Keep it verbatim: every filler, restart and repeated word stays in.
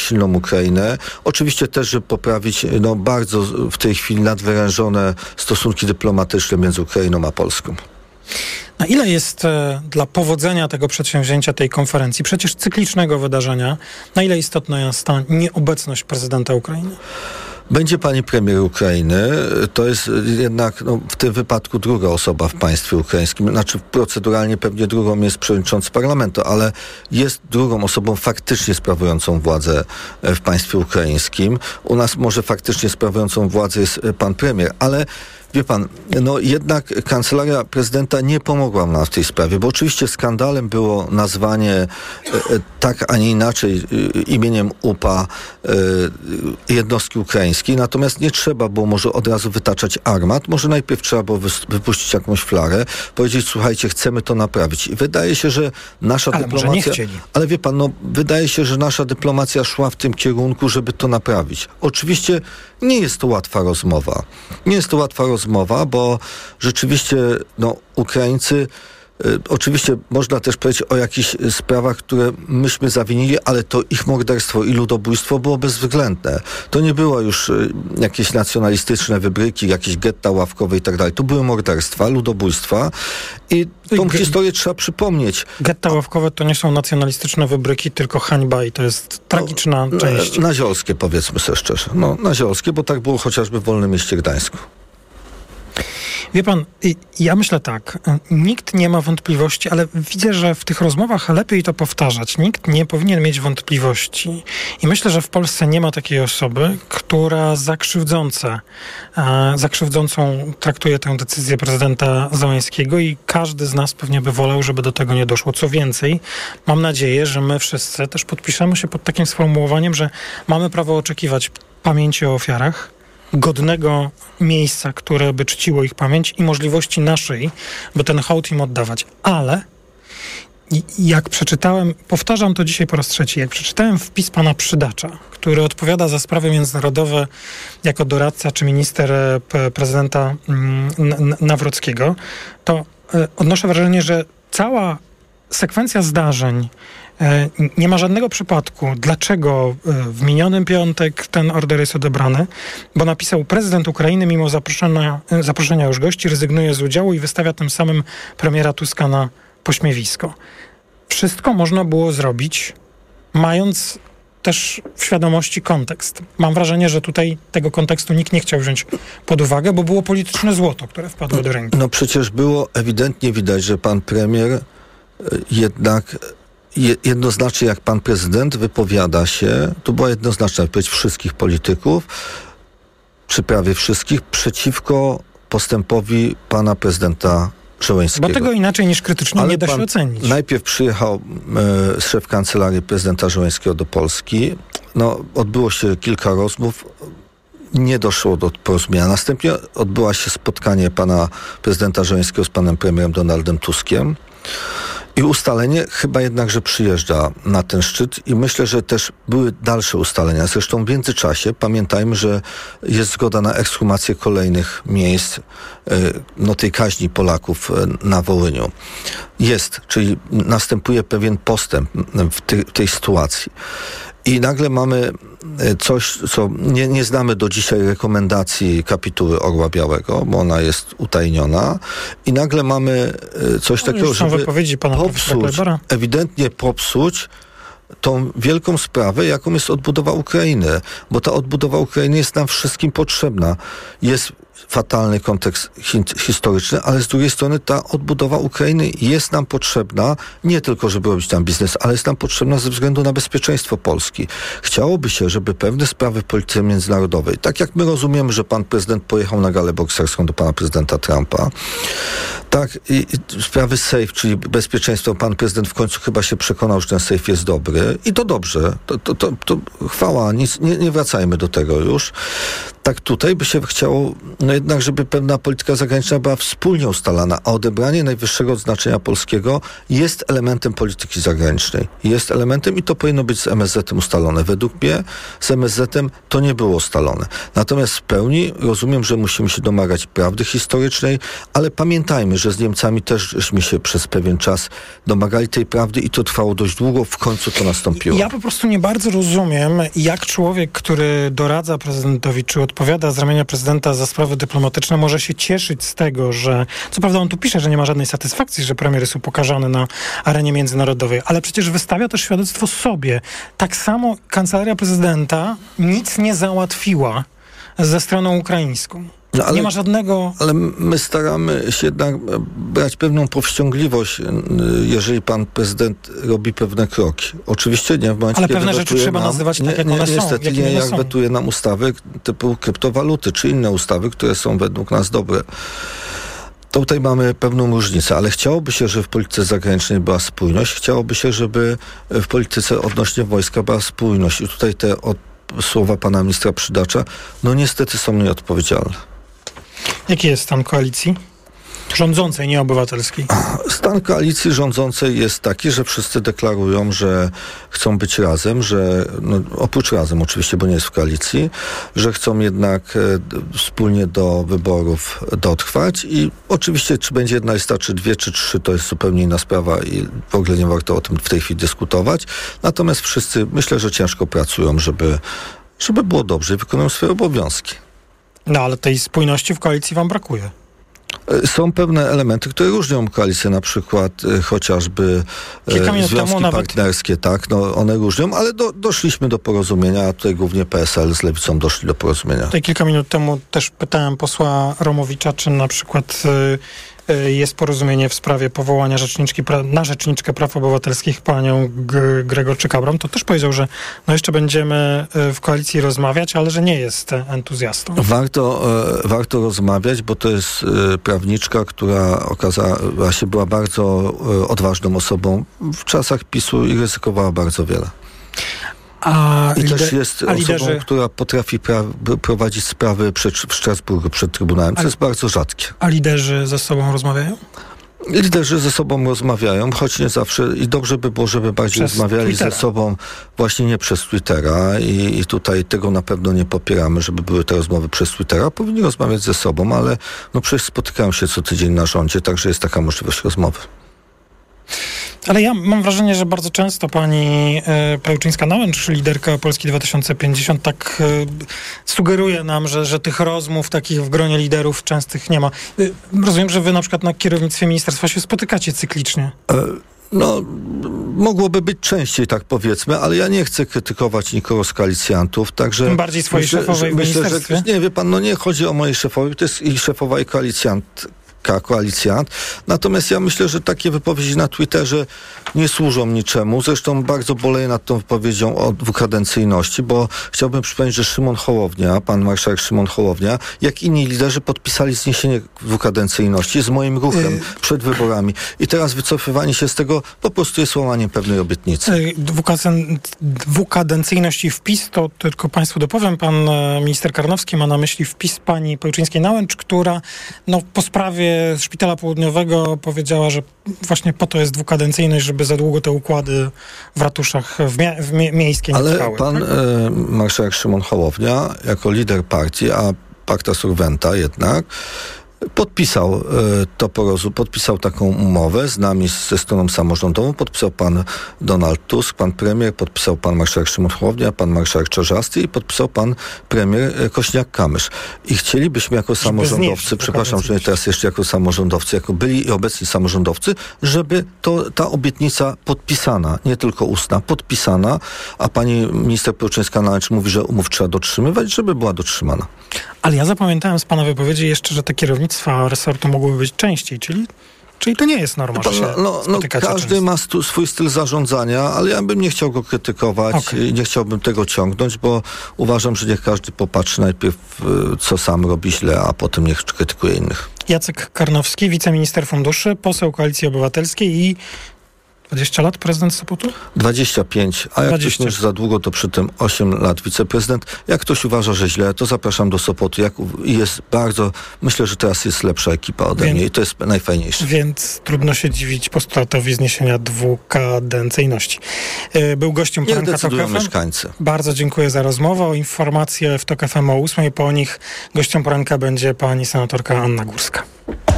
silną Ukrainę. Oczywiście też, żeby poprawić no, bardzo w tej chwili nadwyrężone stosunki dyplomatyczne między Ukrainą a Polską. Na ile jest e, dla powodzenia tego przedsięwzięcia, tej konferencji, przecież cyklicznego wydarzenia, na ile istotna jest ta nieobecność prezydenta Ukrainy? Będzie pani premier Ukrainy. To jest jednak no, w tym wypadku druga osoba w państwie ukraińskim. Znaczy proceduralnie pewnie drugą jest przewodniczący parlamentu, ale jest drugą osobą faktycznie sprawującą władzę w państwie ukraińskim. U nas może faktycznie sprawującą władzę jest pan premier, ale wie pan, no jednak kancelaria prezydenta nie pomogła nam w tej sprawie, bo oczywiście skandalem było nazwanie e, tak, a nie inaczej e, imieniem U P A e, jednostki ukraińskiej, natomiast nie trzeba było może od razu wytaczać armat, może najpierw trzeba było wy- wypuścić jakąś flarę, powiedzieć, słuchajcie, chcemy to naprawić. I wydaje się, że nasza ale dyplomacja... Może nie chcieli. Ale wie pan, no wydaje się, że nasza dyplomacja szła w tym kierunku, żeby to naprawić. Oczywiście nie jest to łatwa rozmowa. Nie jest to łatwa rozmowa, bo rzeczywiście no, Ukraińcy, y, oczywiście można też powiedzieć o jakichś sprawach, które myśmy zawinili, ale to ich morderstwo i ludobójstwo było bezwzględne. To nie było już y, jakieś nacjonalistyczne wybryki, jakieś getta ławkowe i tak dalej. To były morderstwa, ludobójstwa i tą G- historię trzeba przypomnieć. Getta ławkowe to nie są nacjonalistyczne wybryki, tylko hańba i to jest tragiczna no, część. Naziolskie, powiedzmy sobie szczerze. No, naziolskie, bo tak było chociażby w Wolnym Mieście Gdańsku. Wie pan, ja myślę tak, nikt nie ma wątpliwości, ale widzę, że w tych rozmowach lepiej to powtarzać. Nikt nie powinien mieć wątpliwości. I myślę, że w Polsce nie ma takiej osoby, która zakrzywdzące, zakrzywdzącą traktuje tę decyzję prezydenta Zełenskiego i każdy z nas pewnie by wolał, żeby do tego nie doszło. Co więcej, mam nadzieję, że my wszyscy też podpiszemy się pod takim sformułowaniem, że mamy prawo oczekiwać pamięci o ofiarach, godnego miejsca, które by czciło ich pamięć i możliwości naszej, by ten hołd im oddawać. Ale jak przeczytałem, powtarzam to dzisiaj po raz trzeci, jak przeczytałem wpis pana Przydacza, który odpowiada za sprawy międzynarodowe jako doradca czy minister prezydenta Nawrockiego, to odnoszę wrażenie, że cała sekwencja zdarzeń nie ma żadnego przypadku, dlaczego w minionym piątek ten order jest odebrany, bo napisał: prezydent Ukrainy mimo zaproszenia, zaproszenia już gości rezygnuje z udziału i wystawia tym samym premiera Tuska na pośmiewisko. Wszystko można było zrobić, mając też w świadomości kontekst. Mam wrażenie, że tutaj tego kontekstu nikt nie chciał wziąć pod uwagę, bo było polityczne złoto, które wpadło do ręki. No przecież było ewidentnie widać, że pan premier jednak jednoznacznie, jak pan prezydent wypowiada się, to była jednoznaczna wypowiedź wszystkich polityków, czy prawie wszystkich, przeciwko postępowi pana prezydenta Zełenskiego. Bo tego inaczej niż krytycznie Ale nie da się pan ocenić. Najpierw przyjechał e, szef kancelarii prezydenta Zełenskiego do Polski. No, odbyło się kilka rozmów. Nie doszło do porozumienia. Następnie odbyło się spotkanie pana prezydenta Zełenskiego z panem premierem Donaldem Tuskiem. I ustalenie chyba jednak, że przyjeżdża na ten szczyt i myślę, że też były dalsze ustalenia. Zresztą w międzyczasie pamiętajmy, że jest zgoda na ekshumację kolejnych miejsc no, tej kaźni Polaków na Wołyniu. Jest, czyli następuje pewien postęp w, ty, w tej sytuacji. I nagle mamy coś, co nie, nie znamy do dzisiaj rekomendacji kapituły Orła Białego, bo ona jest utajniona. I nagle mamy coś no, takiego, żeby popsuć, ewidentnie popsuć tą wielką sprawę, jaką jest odbudowa Ukrainy. Bo ta odbudowa Ukrainy jest nam wszystkim potrzebna. Jest fatalny kontekst hi- historyczny, ale z drugiej strony ta odbudowa Ukrainy jest nam potrzebna nie tylko, żeby robić tam biznes, ale jest nam potrzebna ze względu na bezpieczeństwo Polski. Chciałoby się, żeby pewne sprawy w polityce międzynarodowej, tak jak my rozumiemy, że pan prezydent pojechał na galę bokserską do pana prezydenta Trumpa, tak i, i sprawy safe, czyli bezpieczeństwo, pan prezydent w końcu chyba się przekonał, że ten safe jest dobry i to dobrze. To, to, to, to chwała, nic, nie, nie wracajmy do tego już. tak tutaj by się chciało, no jednak, żeby pewna polityka zagraniczna była wspólnie ustalana, a odebranie najwyższego znaczenia polskiego jest elementem polityki zagranicznej. Jest elementem i to powinno być z M S Z-em ustalone. Według mnie z M S Z-em to nie było ustalone. Natomiast w pełni rozumiem, że musimy się domagać prawdy historycznej, ale pamiętajmy, że z Niemcami teżśmy się przez pewien czas domagali tej prawdy i to trwało dość długo, w końcu to nastąpiło. Ja po prostu nie bardzo rozumiem, jak człowiek, który doradza prezydentowi, czy odpowiada z ramienia prezydenta za sprawy dyplomatyczne, może się cieszyć z tego, że, co prawda on tu pisze, że nie ma żadnej satysfakcji, że premier jest upokarzany na arenie międzynarodowej, ale przecież wystawia też świadectwo sobie. Tak samo kancelaria prezydenta nic nie załatwiła ze stroną ukraińską. No ale, nie ma żadnego... Ale my staramy się jednak brać pewną powściągliwość, jeżeli pan prezydent robi pewne kroki. Oczywiście nie w momencie, ale kiedy pewne rzeczy trzeba nam, nazywać tak, nie, jak nie, one niestety, są. nie, jak są. Wetuje nam ustawy typu kryptowaluty, czy inne ustawy, które są według nas dobre. Tutaj mamy pewną różnicę, ale chciałoby się, żeby w polityce zagranicznej była spójność. Chciałoby się, żeby w polityce odnośnie wojska była spójność. I tutaj te od, słowa pana ministra Przydacza, no niestety są nieodpowiedzialne. Jaki jest stan koalicji? Rządzącej, nie obywatelskiej. Stan koalicji rządzącej jest taki, że wszyscy deklarują, że chcą być razem, że no, oprócz razem oczywiście, bo nie jest w koalicji, że chcą jednak e, wspólnie do wyborów dotrwać i oczywiście czy będzie jedna lista, czy dwie, czy trzy, to jest zupełnie inna sprawa i w ogóle nie warto o tym w tej chwili dyskutować. Natomiast wszyscy myślę, że ciężko pracują, żeby, żeby było dobrze i wykonują swoje obowiązki. No ale tej spójności w koalicji wam brakuje. Są pewne elementy, które różnią koalicję, na przykład e, chociażby e, związki partnerskie, nawet... tak, no one różnią, ale do, doszliśmy do porozumienia, a tutaj głównie P S L z Lewicą doszli do porozumienia. Tutaj kilka minut temu też pytałem posła Romowicza, czy na przykład y, y, jest porozumienie w sprawie powołania rzeczniczki pra- na rzeczniczkę praw obywatelskich panią G- Gregorczyk-Abram. To też powiedział, że no jeszcze będziemy y, w koalicji rozmawiać, ale że nie jest entuzjastą. Warto, e, warto rozmawiać, bo to jest e, prawniczka, która okazała się, była bardzo e, odważną osobą w czasach PiSu i ryzykowała bardzo wiele. A I lider, też jest a osobą, liderzy... która potrafi pra- prowadzić sprawy przed, w Strasburgu przed Trybunałem, co a, jest bardzo rzadkie. A liderzy ze sobą rozmawiają? Liderzy ze sobą rozmawiają, choć nie zawsze i dobrze by było, żeby bardziej przez rozmawiali Twittera. ze sobą właśnie nie przez Twittera i, i tutaj tego na pewno nie popieramy, żeby były te rozmowy przez Twittera. Powinni rozmawiać ze sobą, ale no przecież spotykają się co tydzień na rządzie, także jest taka możliwość rozmowy. Ale ja mam wrażenie, że bardzo często pani e, Pełczyńska-Nałęcz, liderka Polski dwa tysiące pięćdziesiąt, tak e, sugeruje nam, że, że tych rozmów takich w gronie liderów częstych nie ma. E, rozumiem, że wy na przykład na kierownictwie ministerstwa się spotykacie cyklicznie. E, no, mogłoby być częściej, tak powiedzmy, ale ja nie chcę krytykować nikogo z koalicjantów, także... Tym bardziej swojej myślę, szefowej w myślę, ministerstwie? Że, nie, wie pan, no nie chodzi o mojej szefowej, to jest i szefowa i koalicjant. koalicjant. Natomiast ja myślę, że takie wypowiedzi na Twitterze nie służą niczemu. Zresztą bardzo boleję nad tą wypowiedzią o dwukadencyjności, bo chciałbym przypomnieć, że Szymon Hołownia, pan marszałek Szymon Hołownia, jak inni liderzy podpisali zniesienie dwukadencyjności z moim ruchem y- przed wyborami. I teraz wycofywanie się z tego po prostu jest łamaniem pewnej obietnicy. Y- dwukaden- dwukadencyjność i wpis, to tylko państwu dopowiem. Pan e, minister Karnowski ma na myśli wpis pani Pełczyńskiej-Nałęcz, która no, po sprawie Szpitala Południowego powiedziała, że właśnie po to jest dwukadencyjność, żeby za długo te układy w ratuszach w mie- w mie- miejskie nie Ale trwały. pan tak? e, marszałek Szymon Hołownia jako lider partii, a pacta surventa jednak, podpisał e, to porozu, podpisał taką umowę z nami, ze stroną samorządową, podpisał pan Donald Tusk, pan premier, podpisał pan marszałek Szymon Hołownia, pan marszałek Czarzasty i podpisał pan premier e, Kośniak-Kamysz. I chcielibyśmy jako samorządowcy, przepraszam, że nie teraz jeszcze jako samorządowcy, jako byli i obecni samorządowcy, żeby to, ta obietnica podpisana, nie tylko ustna, podpisana, a pani minister Pełczyńska-Nałęcz mówi, że umów trzeba dotrzymywać, żeby była dotrzymana. Ale ja zapamiętałem z pana wypowiedzi jeszcze, że te kierownictwa resortu mogłyby być częściej, czyli, czyli to nie jest norma, że się no, no, no, każdy często. ma stu, swój styl zarządzania, ale ja bym nie chciał go krytykować Okay. i nie chciałbym tego ciągnąć, bo uważam, że niech każdy popatrzy najpierw, co sam robi źle, a potem niech krytykuje innych. Jacek Karnowski, wiceminister funduszy, poseł Koalicji Obywatelskiej i dwadzieścia lat prezydent Sopotu? dwadzieścia pięć, a jak dwadzieścia. ktoś już za długo, to przy tym osiem lat wiceprezydent. Jak ktoś uważa, że źle, to zapraszam do Sopotu. Jak u- jest bardzo, myślę, że teraz jest lepsza ekipa ode Więc- mnie i to jest najfajniejsze. Więc trudno się dziwić postulatowi zniesienia dwukadencyjności. Yy, Był gościem Niech poranka Tok decydują F M. mieszkańcy. Bardzo dziękuję za rozmowę. Informacje w Tok F M o ósmej. Po nich gościem poranka będzie pani senatorka Anna Górska.